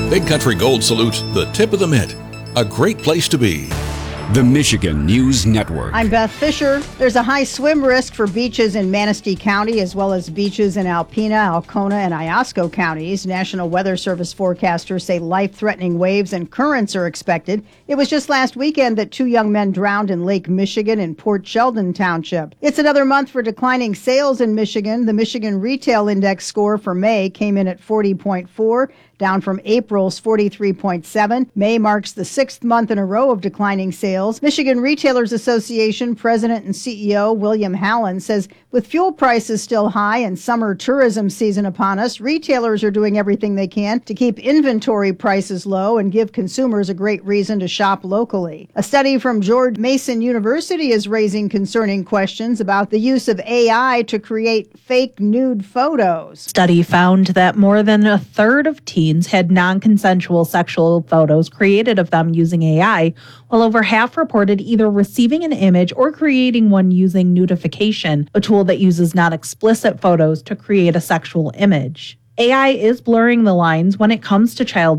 Big Country Gold salutes the tip of the mitt. A great place to be. The Michigan News Network. I'm Beth Fisher. There's a high swim risk for beaches in Manistee County as well as beaches in Alpena, Alcona, and Iosco counties. National Weather Service forecasters say life-threatening waves and currents are expected. It was just last weekend that 2 young men drowned in Lake Michigan in Port Sheldon Township. It's another month for declining sales in Michigan. The Michigan Retail Index score for May came in at 40.4, down from April's 43.7. May marks the 6th month in a row of declining sales. Michigan Retailers Association President and CEO William Hallen says with fuel prices still high and summer tourism season upon us, retailers are doing everything they can to keep inventory prices low and give consumers a great reason to shop locally. A study from George Mason University is raising concerning questions about the use of AI to create fake nude photos. Study found that more than a third of teens had non-consensual sexual photos created of them using AI, while over half reported either receiving an image or creating one using nudification, a tool that uses non-explicit photos to create a sexual image. AI is blurring the lines when it comes to child